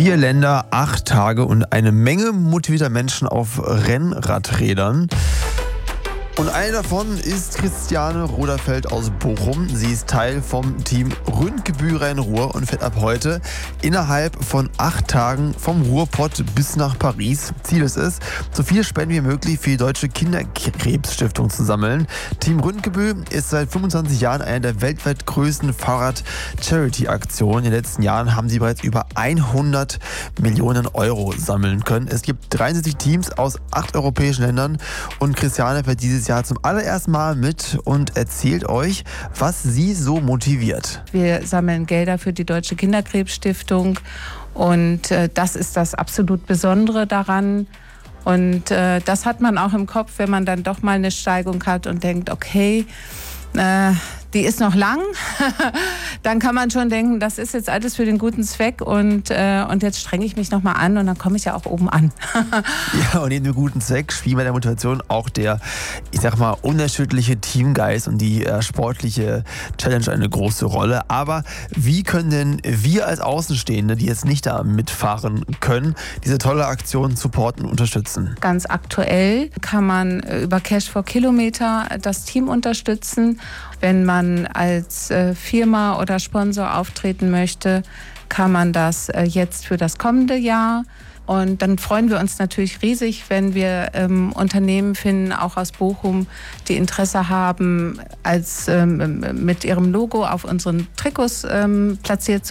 4 Länder, 8 Tage und eine Menge motivierter Menschen auf Rennradrädern. Und eine davon ist Christiane Roderfeld aus Bochum. Sie ist Teil vom Team Ründgebühr Rhein-Ruhr und fährt ab heute innerhalb von 8 Tagen vom Ruhrpott bis nach Paris. Ziel ist es, so viele Spenden wie möglich für die Deutsche Kinderkrebsstiftung zu sammeln. Team Ründgebühr ist seit 25 Jahren eine der weltweit größten Fahrrad-Charity-Aktionen. In den letzten Jahren haben sie bereits über 100 Millionen Euro sammeln können. Es gibt 73 Teams aus 8 europäischen Ländern und Christiane fährt dieses Jahr zum allerersten Mal mit und erzählt euch, was sie so motiviert. Wir sammeln Gelder für die Deutsche Kinderkrebsstiftung und das ist das absolut Besondere daran. Und das hat man auch im Kopf, wenn man dann doch mal eine Steigung hat und denkt, okay, die ist noch lang, dann kann man schon denken, das ist jetzt alles für den guten Zweck und jetzt strenge ich mich noch mal an und dann komme ich ja auch oben an. Ja, und neben dem guten Zweck spielt bei der Motivation auch der, ich sag mal, unerschütterliche Teamgeist und die sportliche Challenge eine große Rolle. Aber wie können denn wir als Außenstehende, die jetzt nicht da mitfahren können, diese tolle Aktion supporten und unterstützen? Ganz aktuell kann man über Cash for Kilometer das Team unterstützen. Wenn man als Firma oder Sponsor auftreten möchte, kann man das jetzt für das kommende Jahr. Und dann freuen wir uns natürlich riesig, wenn wir Unternehmen finden, auch aus Bochum, die Interesse haben, als mit ihrem Logo auf unseren Trikots platziert zu